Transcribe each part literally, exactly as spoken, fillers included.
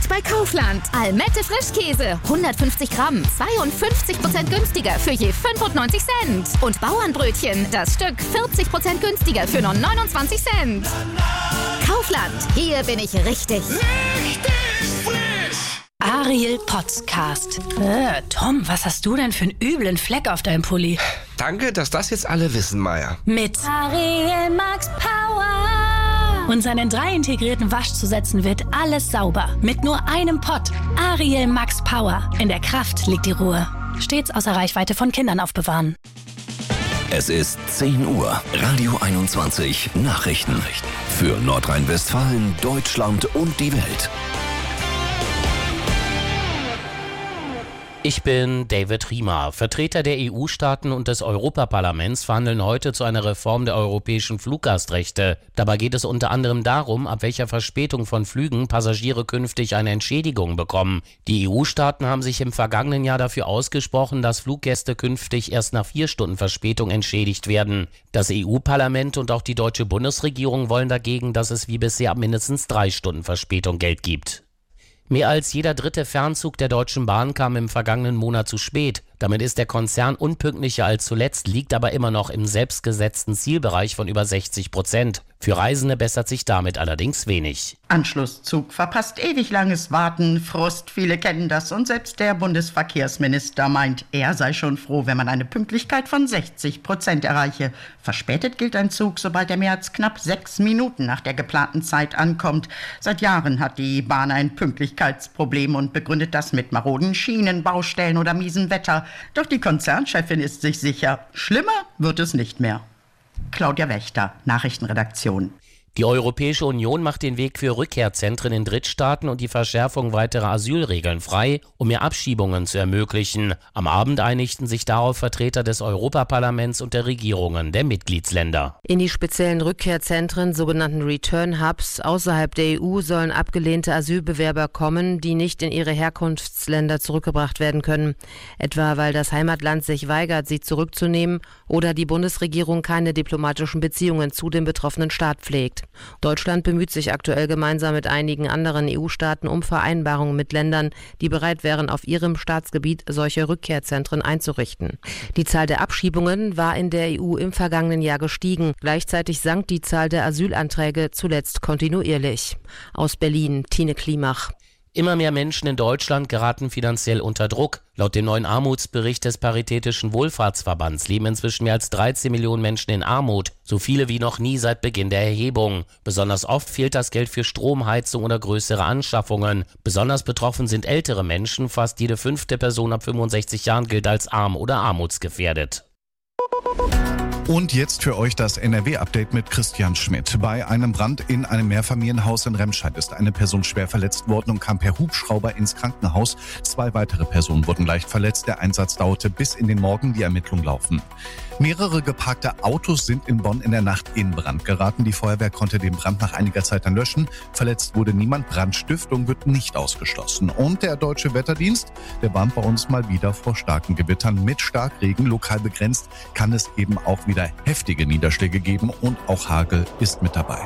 Jetzt bei Kaufland. Almette Frischkäse. hundertfünfzig Gramm. zweiundfünfzig Prozent günstiger für je fünfundneunzig Cent. Und Bauernbrötchen. Das Stück vierzig Prozent günstiger für nur neunundzwanzig Cent. Kaufland. Hier bin ich richtig. Richtig frisch. Ariel Podcast. Äh, Tom, was hast du denn für einen üblen Fleck auf deinem Pulli? Danke, dass das jetzt alle wissen, Maya. Mit Ariel Max Power. Und seinen drei integrierten Waschzusätzen wird alles sauber. Mit nur einem Pott. Ariel Max Power. In der Kraft liegt die Ruhe. Stets außer Reichweite von Kindern aufbewahren. Es ist zehn Uhr. Radio einundzwanzig Nachrichten. Für Nordrhein-Westfalen, Deutschland und die Welt. Ich bin David Riemer. Vertreter der E U-Staaten und des Europaparlaments verhandeln heute zu einer Reform der europäischen Fluggastrechte. Dabei geht es unter anderem darum, ab welcher Verspätung von Flügen Passagiere künftig eine Entschädigung bekommen. Die E U-Staaten haben sich im vergangenen Jahr dafür ausgesprochen, dass Fluggäste künftig erst nach vier Stunden Verspätung entschädigt werden. Das E U-Parlament und auch die deutsche Bundesregierung wollen dagegen, dass es wie bisher ab mindestens drei Stunden Verspätung Geld gibt. Mehr als jeder dritte Fernzug der Deutschen Bahn kam im vergangenen Monat zu spät. Damit ist der Konzern unpünktlicher als zuletzt, liegt aber immer noch im selbstgesetzten Zielbereich von über sechzig Prozent. Für Reisende bessert sich damit allerdings wenig. Anschlusszug verpasst, ewig langes Warten, Frust, viele kennen das und selbst der Bundesverkehrsminister meint, er sei schon froh, wenn man eine Pünktlichkeit von sechzig Prozent erreiche. Verspätet gilt ein Zug, sobald er mehr als knapp sechs Minuten nach der geplanten Zeit ankommt. Seit Jahren hat die Bahn ein Pünktlichkeitsproblem und begründet das mit maroden Schienen, Baustellen oder miesem Wetter. Doch die Konzernchefin ist sich sicher, schlimmer wird es nicht mehr. Claudia Wächter, Nachrichtenredaktion. Die Europäische Union macht den Weg für Rückkehrzentren in Drittstaaten und die Verschärfung weiterer Asylregeln frei, um mehr Abschiebungen zu ermöglichen. Am Abend einigten sich darauf Vertreter des Europaparlaments und der Regierungen der Mitgliedsländer. In die speziellen Rückkehrzentren, sogenannten Return Hubs, außerhalb der E U sollen abgelehnte Asylbewerber kommen, die nicht in ihre Herkunftsländer zurückgebracht werden können. Etwa weil das Heimatland sich weigert, sie zurückzunehmen oder die Bundesregierung keine diplomatischen Beziehungen zu dem betroffenen Staat pflegt. Deutschland bemüht sich aktuell gemeinsam mit einigen anderen E U-Staaten um Vereinbarungen mit Ländern, die bereit wären, auf ihrem Staatsgebiet solche Rückkehrzentren einzurichten. Die Zahl der Abschiebungen war in der E U im vergangenen Jahr gestiegen. Gleichzeitig sank die Zahl der Asylanträge zuletzt kontinuierlich. Aus Berlin, Tine Klimach. Immer mehr Menschen in Deutschland geraten finanziell unter Druck. Laut dem neuen Armutsbericht des Paritätischen Wohlfahrtsverbands leben inzwischen mehr als dreizehn Millionen Menschen in Armut. So viele wie noch nie seit Beginn der Erhebung. Besonders oft fehlt das Geld für Strom, Heizung oder größere Anschaffungen. Besonders betroffen sind ältere Menschen. Fast jede fünfte Person ab fünfundsechzig Jahren gilt als arm oder armutsgefährdet. Und jetzt für euch das N R W-Update mit Christian Schmidt. Bei einem Brand in einem Mehrfamilienhaus in Remscheid ist eine Person schwer verletzt worden und kam per Hubschrauber ins Krankenhaus. Zwei weitere Personen wurden leicht verletzt. Der Einsatz dauerte bis in den Morgen. Die Ermittlungen laufen. Mehrere geparkte Autos sind in Bonn in der Nacht in Brand geraten. Die Feuerwehr konnte den Brand nach einiger Zeit dann löschen. Verletzt wurde niemand. Brandstiftung wird nicht ausgeschlossen. Und der Deutsche Wetterdienst, der warnt bei uns mal wieder vor starken Gewittern. Mit Starkregen, lokal begrenzt, kann es eben auch wieder heftige Niederschläge geben und auch Hagel ist mit dabei.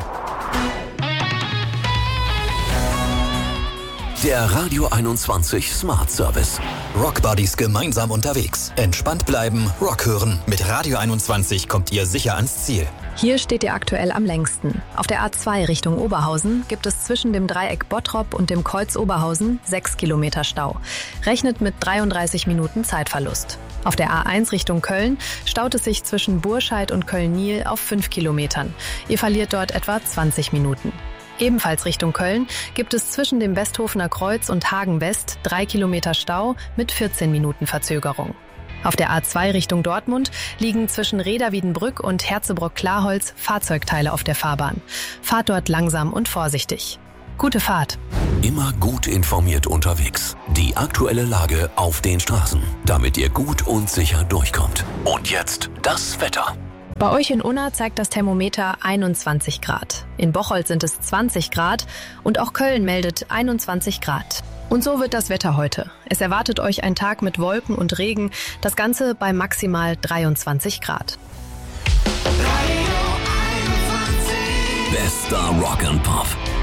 Der Radio einundzwanzig Smart Service. Rock Buddies gemeinsam unterwegs. Entspannt bleiben, Rock hören. Mit Radio einundzwanzig kommt ihr sicher ans Ziel. Hier steht ihr aktuell am längsten. Auf der A zwei Richtung Oberhausen gibt es zwischen dem Dreieck Bottrop und dem Kreuz Oberhausen sechs Kilometer Stau. Rechnet mit dreiunddreißig Minuten Zeitverlust. Auf der A eins Richtung Köln staut es sich zwischen Burscheid und Köln-Niel auf fünf Kilometern. Ihr verliert dort etwa zwanzig Minuten. Ebenfalls Richtung Köln gibt es zwischen dem Westhofener Kreuz und Hagen West drei Kilometer Stau mit vierzehn Minuten Verzögerung. Auf der A zwei Richtung Dortmund liegen zwischen Reda-Wiedenbrück und Herzebrock-Klarholz Fahrzeugteile auf der Fahrbahn. Fahrt dort langsam und vorsichtig. Gute Fahrt. Immer gut informiert unterwegs. Die aktuelle Lage auf den Straßen, damit ihr gut und sicher durchkommt. Und jetzt das Wetter. Bei euch in Unna zeigt das Thermometer einundzwanzig Grad. In Bocholt sind es zwanzig Grad und auch Köln meldet einundzwanzig Grad. Und so wird das Wetter heute. Es erwartet euch ein Tag mit Wolken und Regen, das Ganze bei maximal dreiundzwanzig Grad. Bester Rock and Pop.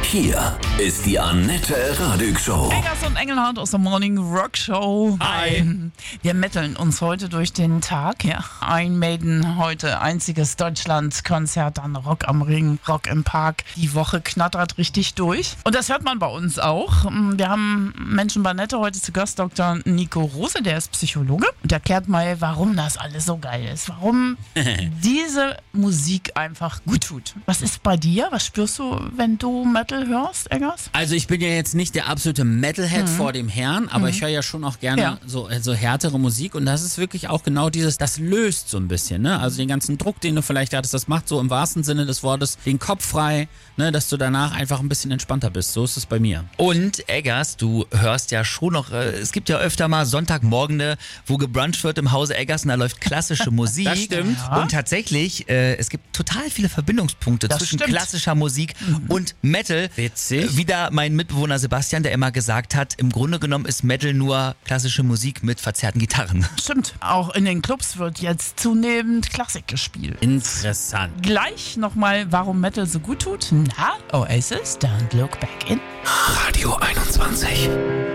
Hier ist die Annette Radig Show. Eggers und Engelhardt aus der Morning Rock Show. Hi. Wir metteln uns heute durch den Tag. Ja. Ein Maiden heute, einziges Deutschland-Konzert, dann Rock am Ring, Rock im Park. Die Woche knattert richtig durch. Und das hört man bei uns auch. Wir haben Menschen bei Annette heute zu Gast, Doktor Nico Rose, der ist Psychologe und erklärt mal, warum das alles so geil ist. Warum diese Musik einfach gut tut. Was ist bei dir? Was spürst du, wenn du Metal hörst, Eggers? Also ich bin ja jetzt nicht der absolute Metalhead Mhm. vor dem Herrn, aber Mhm. ich höre ja schon auch gerne Ja. so, so härtere Musik und das ist wirklich auch genau dieses, das löst so ein bisschen, ne? Also den ganzen Druck, den du vielleicht hattest, das macht so im wahrsten Sinne des Wortes den Kopf frei, ne? Dass du danach einfach ein bisschen entspannter bist. So ist es bei mir. Und Eggers, du hörst ja schon noch, äh, es gibt ja öfter mal Sonntagmorgende, wo gebruncht wird im Hause Eggers und da läuft klassische Musik. Das stimmt. Ja. Und tatsächlich, äh, es gibt total viele Verbindungspunkte Das zwischen stimmt. klassischer Musik Mhm. und Metal. Witzig. Wieder mein Mitbewohner Sebastian, der immer gesagt hat, im Grunde genommen ist Metal nur klassische Musik mit verzerrten Gitarren. Stimmt. Auch in den Clubs wird jetzt zunehmend Klassik gespielt. Interessant. Gleich nochmal, warum Metal so gut tut. Na, Oasis, Don't Look Back In. Radio einundzwanzig.